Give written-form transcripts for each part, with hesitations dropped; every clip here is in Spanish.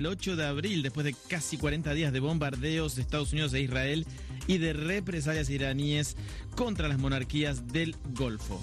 El 8 de abril, después de casi 40 días de bombardeos de Estados Unidos e Israel y de represalias iraníes contra las monarquías del Golfo.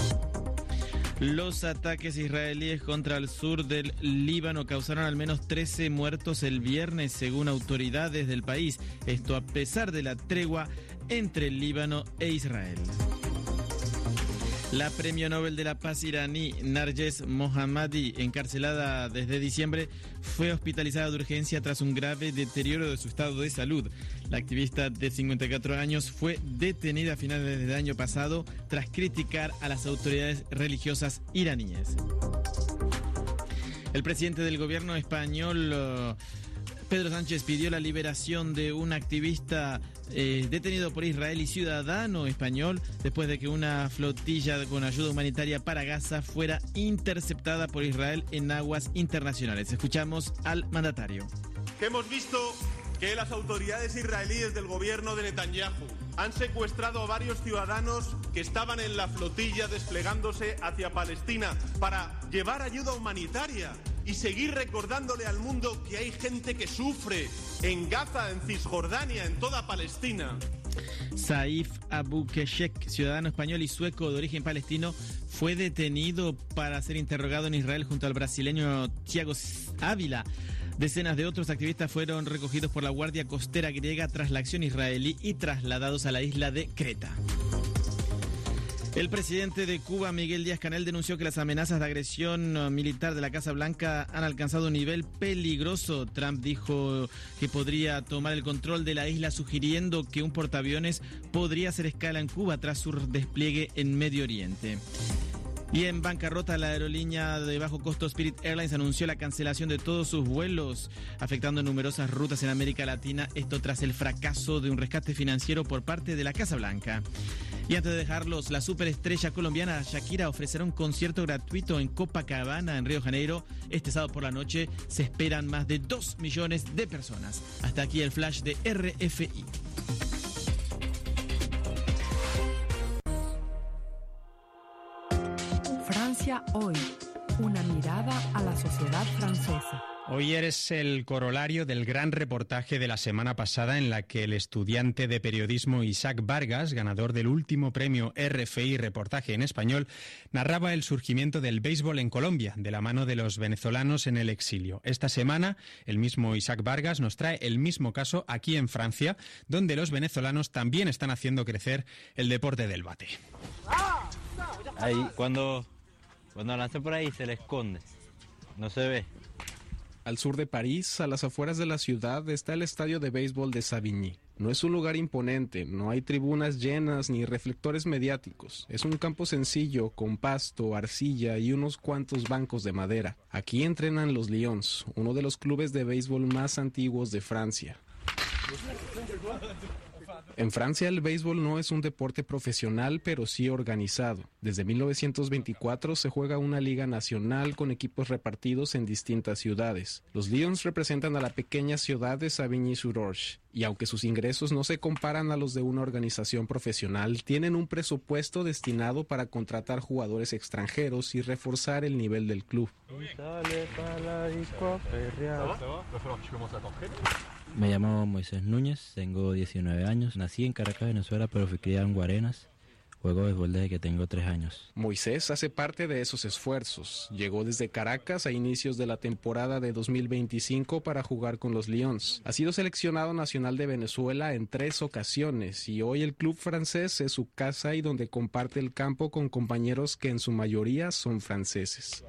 Los ataques israelíes contra el sur del Líbano causaron al menos 13 muertos el viernes, según autoridades del país. Esto a pesar de la tregua entre el Líbano e Israel. La premio Nobel de la Paz iraní Narges Mohammadi, encarcelada desde diciembre, fue hospitalizada de urgencia tras un grave deterioro de su estado de salud. La activista de 54 años fue detenida a finales del año pasado tras criticar a las autoridades religiosas iraníes. El presidente del gobierno español, Pedro Sánchez, pidió la liberación de un activista detenido por Israel y ciudadano español después de que una flotilla con ayuda humanitaria para Gaza fuera interceptada por Israel en aguas internacionales. Escuchamos al mandatario. Que hemos visto que las autoridades israelíes del gobierno de Netanyahu han secuestrado a varios ciudadanos que estaban en la flotilla desplegándose hacia Palestina para llevar ayuda humanitaria y seguir recordándole al mundo que hay gente que sufre en Gaza, en Cisjordania, en toda Palestina. Saif Abu Keshek, ciudadano español y sueco de origen palestino, fue detenido para ser interrogado en Israel junto al brasileño Thiago Ávila. Decenas de otros activistas fueron recogidos por la Guardia Costera griega tras la acción israelí y trasladados a la isla de Creta. El presidente de Cuba, Miguel Díaz-Canel, denunció que las amenazas de agresión militar de la Casa Blanca han alcanzado un nivel peligroso. Trump dijo que podría tomar el control de la isla, sugiriendo que un portaaviones podría hacer escala en Cuba tras su despliegue en Medio Oriente. Y en bancarrota, la aerolínea de bajo costo Spirit Airlines anunció la cancelación de todos sus vuelos, afectando numerosas rutas en América Latina, esto tras el fracaso de un rescate financiero por parte de la Casa Blanca. Y antes de dejarlos, la superestrella colombiana Shakira ofrecerá un concierto gratuito en Copacabana, en Río de Janeiro. Este sábado por la noche se esperan más de 2 millones de personas. Hasta aquí el flash de RFI. Francia hoy, una mirada a la sociedad francesa. Hoy eres el corolario del gran reportaje de la semana pasada en la que el estudiante de periodismo Isaac Vargas, ganador del último premio RFI Reportaje en Español, narraba el surgimiento del béisbol en Colombia, de la mano de los venezolanos en el exilio. Esta semana, el mismo Isaac Vargas nos trae el mismo caso aquí en Francia, donde los venezolanos también están haciendo crecer el deporte del bate. Ahí, cuando lanza por ahí se le esconde, no se ve. Al sur de París, a las afueras de la ciudad, está el estadio de béisbol de Savigny. No es un lugar imponente, no hay tribunas llenas ni reflectores mediáticos. Es un campo sencillo, con pasto, arcilla y unos cuantos bancos de madera. Aquí entrenan los Lions, uno de los clubes de béisbol más antiguos de Francia. En Francia el béisbol no es un deporte profesional, pero sí organizado. Desde 1924 se juega una liga nacional con equipos repartidos en distintas ciudades. Los Lions representan a la pequeña ciudad de Savigny-sur-Orge, y aunque sus ingresos no se comparan a los de una organización profesional, tienen un presupuesto destinado para contratar jugadores extranjeros y reforzar el nivel del club. Me llamo Moisés Núñez, tengo 19 años, nací en Caracas, Venezuela, pero fui criado en Guarenas. Juego béisbol desde que tengo 3 años. Moisés hace parte de esos esfuerzos. Llegó desde Caracas a inicios de la temporada de 2025 para jugar con los Lions. Ha sido seleccionado nacional de Venezuela en 3 ocasiones y hoy el club francés es su casa y donde comparte el campo con compañeros que en su mayoría son franceses.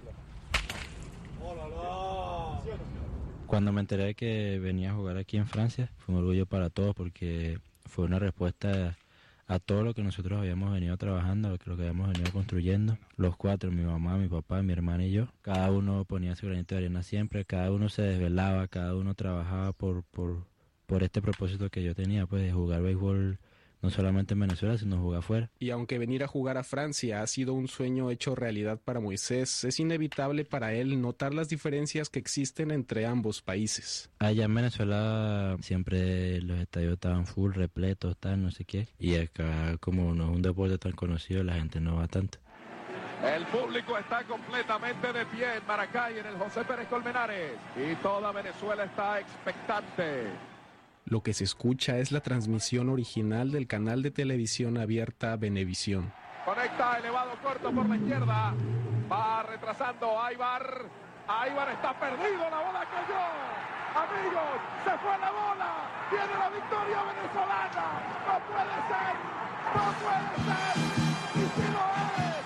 Cuando me enteré de que venía a jugar aquí en Francia, fue un orgullo para todos porque fue una respuesta a todo lo que nosotros habíamos venido trabajando, a lo que habíamos venido construyendo. Los 4, mi mamá, mi papá, mi hermana y yo, cada uno ponía su granito de arena siempre, cada uno se desvelaba, cada uno trabajaba por este propósito que yo tenía, pues de jugar béisbol no solamente en Venezuela, sino jugar afuera. Y aunque venir a jugar a Francia ha sido un sueño hecho realidad para Moisés, es inevitable para él notar las diferencias que existen entre ambos países. Allá en Venezuela siempre los estadios estaban full, repletos, tal, no sé qué. Y acá, como no es un deporte tan conocido, la gente no va tanto. El público está completamente de pie en Maracay, en el José Pérez Colmenares. Y toda Venezuela está expectante. Lo que se escucha es la transmisión original del canal de televisión abierta Venevisión. Conecta elevado corto por la izquierda. Va retrasando Aybar. Aybar está perdido. La bola cayó. Amigos, se fue la bola. Viene la victoria venezolana. No puede ser. No puede ser. Y si lo es.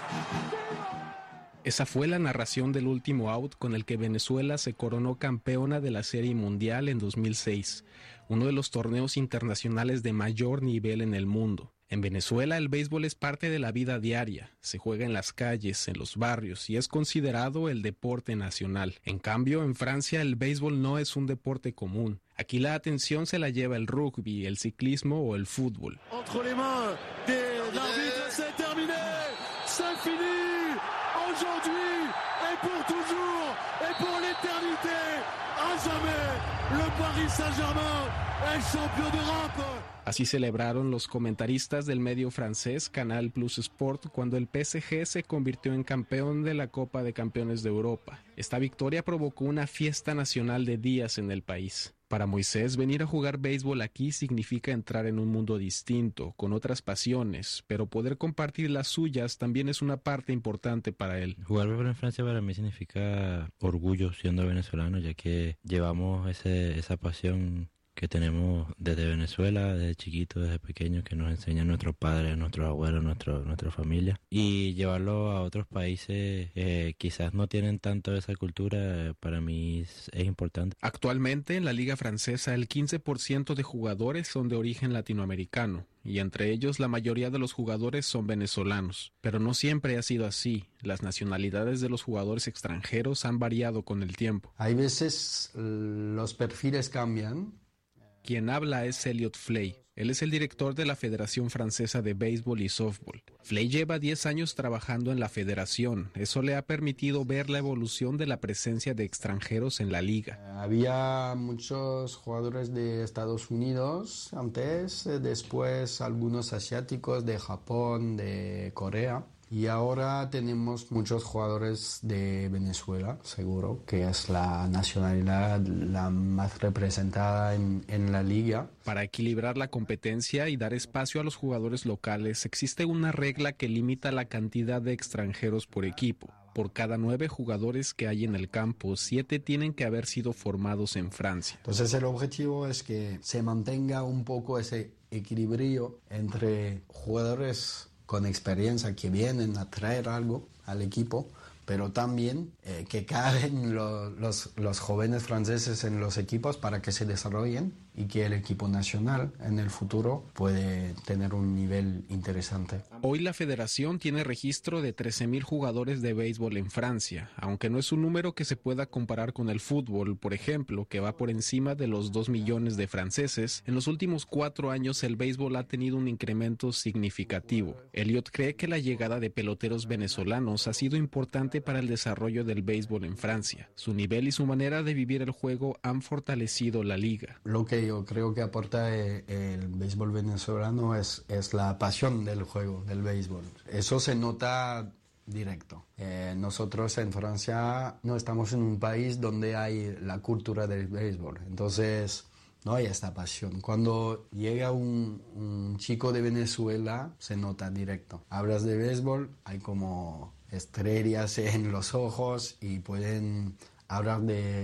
Esa fue la narración del último out con el que Venezuela se coronó campeona de la Serie Mundial en 2006, uno de los torneos internacionales de mayor nivel en el mundo. En Venezuela el béisbol es parte de la vida diaria, se juega en las calles, en los barrios y es considerado el deporte nacional. En cambio, en Francia el béisbol no es un deporte común. Aquí la atención se la lleva el rugby, el ciclismo o el fútbol. Entre les mains des arbitres, c'est terminé, c'est fini. Aujourd'hui et pour toujours et pour l'éternité, à jamais, le Paris Saint-Germain est champion d'Europe. Así celebraron los comentaristas del medio francés Canal Plus Sport cuando el PSG se convirtió en campeón de la Copa de Campeones de Europa. Esta victoria provocó una fiesta nacional de días en el país. Para Moisés, venir a jugar béisbol aquí significa entrar en un mundo distinto, con otras pasiones, pero poder compartir las suyas también es una parte importante para él. Jugar béisbol en Francia para mí significa orgullo siendo venezolano, ya que llevamos esa pasión que tenemos desde Venezuela, desde chiquito, desde pequeño, que nos enseñan nuestros padres, nuestros abuelos, nuestra familia. Y llevarlo a otros países quizás no tienen tanto esa cultura, para mí es importante. Actualmente en la Liga Francesa el 15% de jugadores son de origen latinoamericano, y entre ellos la mayoría de los jugadores son venezolanos. Pero no siempre ha sido así. Las nacionalidades de los jugadores extranjeros han variado con el tiempo. Hay veces los perfiles cambian. Quien habla es Elliot Flay. Él es el director de la Federación Francesa de Béisbol y Softball. Flay lleva 10 años trabajando en la federación. Eso le ha permitido ver la evolución de la presencia de extranjeros en la liga. Había muchos jugadores de Estados Unidos antes, después algunos asiáticos de Japón, de Corea. Y ahora tenemos muchos jugadores de Venezuela, seguro, que es la nacionalidad la más representada en la liga. Para equilibrar la competencia y dar espacio a los jugadores locales, existe una regla que limita la cantidad de extranjeros por equipo. Por cada 9 jugadores que hay en el campo, 7 tienen que haber sido formados en Francia. Entonces el objetivo es que se mantenga un poco ese equilibrio entre jugadores con experiencia que vienen a traer algo al equipo, pero también que caben los jóvenes franceses en los equipos para que se desarrollen y que el equipo nacional en el futuro puede tener un nivel interesante. Hoy la federación tiene registro de 13,000 jugadores de béisbol en Francia, aunque no es un número que se pueda comparar con el fútbol, por ejemplo, que va por encima de los 2 millones de franceses. En los últimos 4 años el béisbol ha tenido un incremento significativo. Elliot cree que la llegada de peloteros venezolanos ha sido importante para el desarrollo del béisbol en Francia. Su nivel y su manera de vivir el juego han fortalecido la liga. Lo que yo creo que aporta el béisbol venezolano es la pasión del juego, del béisbol. Eso se nota directo. Nosotros en Francia no estamos en un país donde hay la cultura del béisbol, entonces no hay esta pasión. Cuando llega un chico de Venezuela se nota directo. Hablas de béisbol, hay como estrellas en los ojos y pueden hablar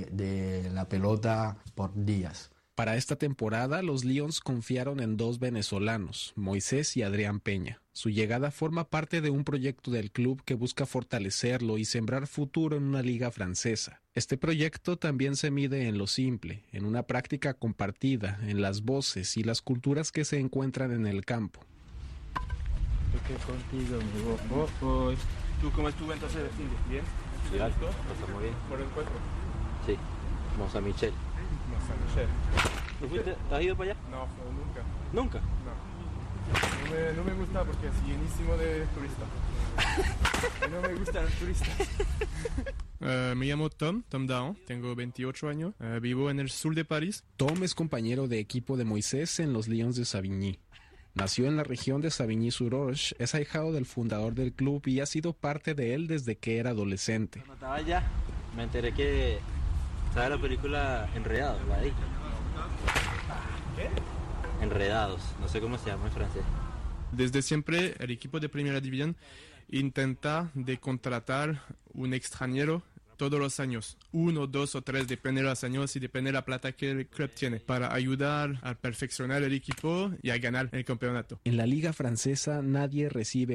de la pelota por días. Para esta temporada, los Lions confiaron en 2 venezolanos, Moisés y Adrián Peña. Su llegada forma parte de un proyecto del club que busca fortalecerlo y sembrar futuro en una liga francesa. Este proyecto también se mide en lo simple, en una práctica compartida, en las voces y las culturas que se encuentran en el campo. ¿Tú cómo estuvo entonces el fin de bien? Sí, pasamos bien. ¿Por el encuentro? Sí, Mont Saint-Michel. ¿Has ido para allá? No, nunca. ¿Nunca? No. No me gusta porque es llenísimo de turistas. No me gustan los turistas. Me llamo Tom Daon, tengo 28 años, vivo en el sur de París. Tom es compañero de equipo de Moisés en los Lions de Savigny. Nació en la región de Savigny-sur-Orge, es ahijado del fundador del club y ha sido parte de él desde que era adolescente. Cuando estaba allá, me enteré que estaba la película Enredados, la de ¿qué? Enredados, no sé cómo se llama en francés. Desde siempre el equipo de Primera División intenta de contratar un extranjero todos los años, 1, 2 o 3, depende de los años y depende de la plata que el club tiene, para ayudar a perfeccionar el equipo y a ganar el campeonato. En la Liga Francesa nadie recibe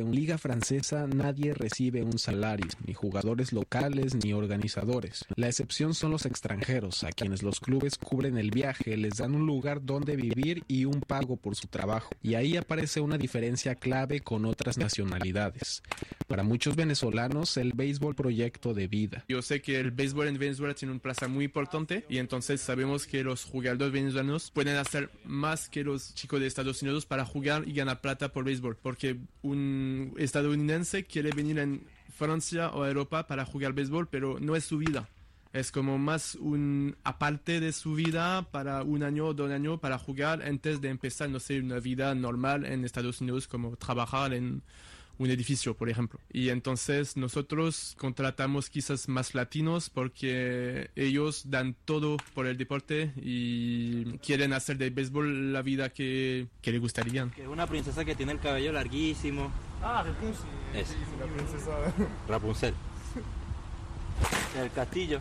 un salario, ni jugadores locales ni organizadores. La excepción son los extranjeros, a quienes los clubes cubren el viaje, les dan un lugar donde vivir y un pago por su trabajo. Y ahí aparece una diferencia clave con otras nacionalidades. Para muchos venezolanos, el béisbol proyecto de vida. Yo sé que el béisbol en Venezuela tiene una plaza muy importante y entonces sabemos que los jugadores venezolanos pueden hacer más que los chicos de Estados Unidos para jugar y ganar plata por béisbol, porque un estadounidense quiere venir en Francia o Europa para jugar béisbol, pero no es su vida. Es como más un aparte de su vida para 1 año o 2 años para jugar antes de empezar, no sé, una vida normal en Estados Unidos, como trabajar en un edificio, por ejemplo. Y entonces nosotros contratamos quizás más latinos porque ellos dan todo por el deporte y quieren hacer del béisbol la vida que le gustaría. Que es una princesa que tiene el cabello larguísimo. Ah, Rapunzel. Es la princesa. Rapunzel. El castillo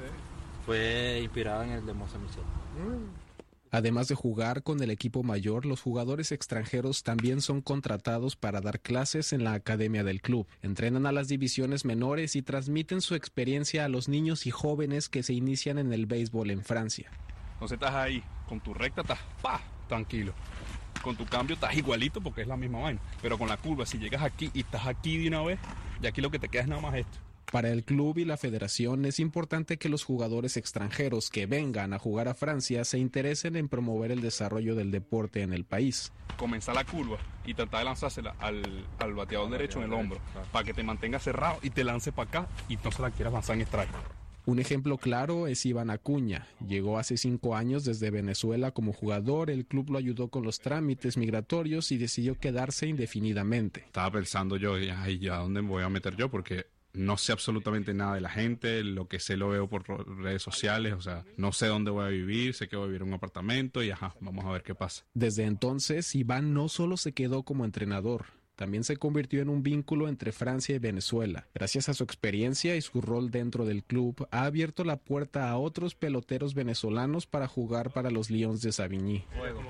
fue inspirado en el de Mont Saint-Michel. Además de jugar con el equipo mayor, los jugadores extranjeros también son contratados para dar clases en la academia del club. Entrenan a las divisiones menores y transmiten su experiencia a los niños y jóvenes que se inician en el béisbol en Francia. Entonces estás ahí, con tu recta estás tranquilo. Con tu cambio estás igualito porque es la misma vaina. Pero con la curva, si llegas aquí y estás aquí de una vez, y aquí lo que te queda es nada más esto. Para el club y la federación es importante que los jugadores extranjeros que vengan a jugar a Francia se interesen en promover el desarrollo del deporte en el país. Comenzar la curva y tratar de lanzársela al bateador derecho en el hombro, para que te mantenga cerrado y te lance para acá y no se la quieras lanzar en strike. Un ejemplo claro es Iván Acuña. Llegó hace 5 años desde Venezuela como jugador, el club lo ayudó con los trámites migratorios y decidió quedarse indefinidamente. Estaba pensando yo, ¿y a dónde me voy a meter yo? Porque no sé absolutamente nada de la gente, lo que sé lo veo por redes sociales, o sea, no sé dónde voy a vivir, sé que voy a vivir en un apartamento y vamos a ver qué pasa. Desde entonces, Iván no solo se quedó como entrenador, también se convirtió en un vínculo entre Francia y Venezuela. Gracias a su experiencia y su rol dentro del club, ha abierto la puerta a otros peloteros venezolanos para jugar para los Lions de Savigny.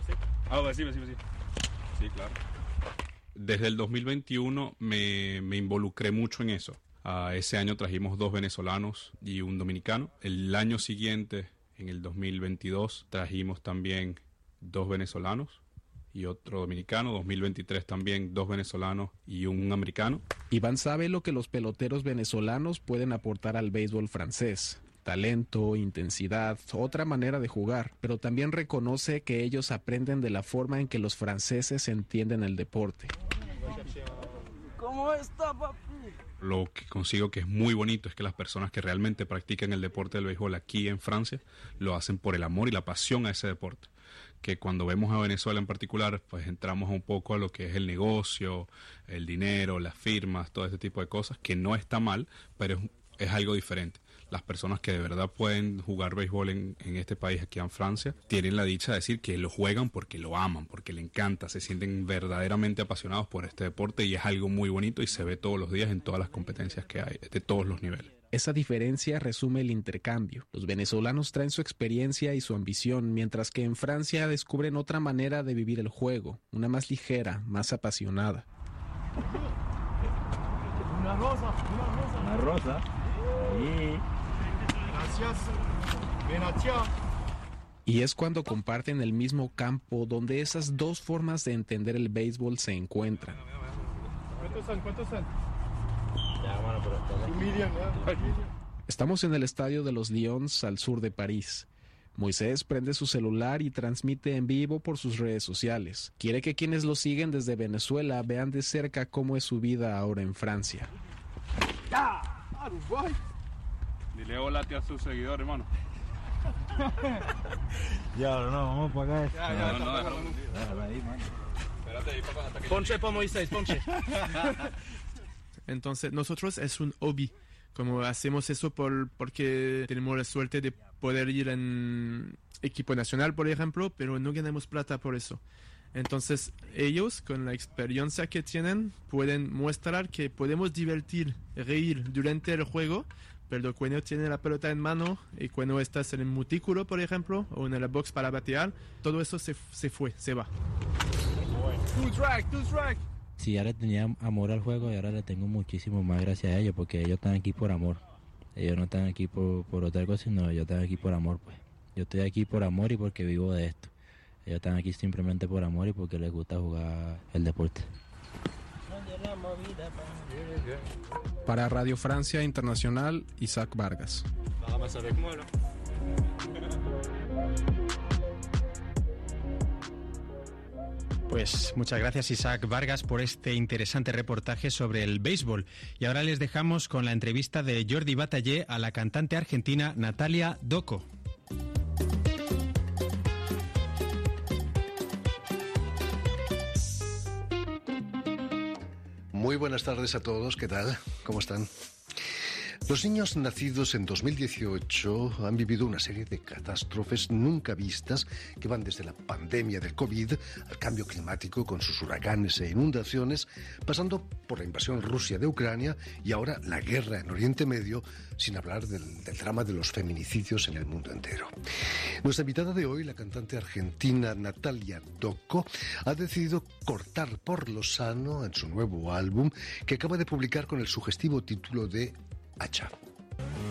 Sí, claro. Desde el 2021 me involucré mucho en eso. Ese año trajimos 2 venezolanos y un dominicano. El año siguiente, en el 2022, trajimos también 2 venezolanos y otro dominicano. 2023 también 2 venezolanos y un americano. Iván sabe lo que los peloteros venezolanos pueden aportar al béisbol francés. Talento, intensidad, otra manera de jugar, pero también reconoce que ellos aprenden de la forma en que los franceses entienden el deporte. ¿Cómo está, papi? Lo que consigo que es muy bonito es que las personas que realmente practican el deporte del béisbol aquí en Francia lo hacen por el amor y la pasión a ese deporte. Que cuando vemos a Venezuela en particular, pues entramos un poco a lo que es el negocio, el dinero, las firmas, todo ese tipo de cosas, que no está mal, pero es algo diferente. Las personas que de verdad pueden jugar béisbol en este país, aquí en Francia, tienen la dicha de decir que lo juegan porque lo aman, porque le encanta, se sienten verdaderamente apasionados por este deporte y es algo muy bonito y se ve todos los días en todas las competencias que hay, de todos los niveles. Esa diferencia resume el intercambio. Los venezolanos traen su experiencia y su ambición, mientras que en Francia descubren otra manera de vivir el juego, una más ligera, más apasionada. Una rosa. Una rosa. Ahí. Y es cuando comparten el mismo campo donde esas 2 formas de entender el béisbol se encuentran. ¿Cuántos son? Ya, mano, pero Estamos en el estadio de los Lions al sur de París. Moisés prende su celular y transmite en vivo por sus redes sociales. Quiere que quienes lo siguen desde Venezuela vean de cerca cómo es su vida ahora en Francia. Dile hola a sus seguidores, hermano. Ya, no, vamos a pagar esto. Déjalo ahí, mano. Ponche por Moisés, ponche. Entonces, nosotros es un hobby. Como hacemos eso porque tenemos la suerte de poder ir en equipo nacional, por ejemplo, pero no ganamos plata por eso. Entonces, ellos, con la experiencia que tienen, pueden mostrar que podemos divertir, reír durante el juego, pero cuando tienes la pelota en mano y cuando estás en el montículo, por ejemplo, o en el box para batear, todo eso se va. Two strike. Sí, ya le tenía amor al juego y ahora le tengo muchísimo más gracias a ellos, porque ellos están aquí por amor. Ellos no están aquí por otra cosa, sino ellos están aquí por amor, pues. Yo estoy aquí por amor y porque vivo de esto. Ellos están aquí simplemente por amor y porque les gusta jugar el deporte. Para Radio Francia Internacional, Isaac Vargas. Pues muchas gracias, Isaac Vargas, por este interesante reportaje sobre el béisbol. Y ahora les dejamos con la entrevista de Jordi Batallé a la cantante argentina Natalia Doco. Muy buenas tardes a todos, ¿qué tal? ¿Cómo están? Los niños nacidos en 2018 han vivido una serie de catástrofes nunca vistas que van desde la pandemia del COVID al cambio climático con sus huracanes e inundaciones, pasando por la invasión Rusia de Ucrania y ahora la guerra en Oriente Medio, sin hablar del drama de los feminicidios en el mundo entero. Nuestra invitada de hoy, la cantante argentina Natalia Doco, ha decidido cortar por lo sano en su nuevo álbum que acaba de publicar con el sugestivo título de Hacha.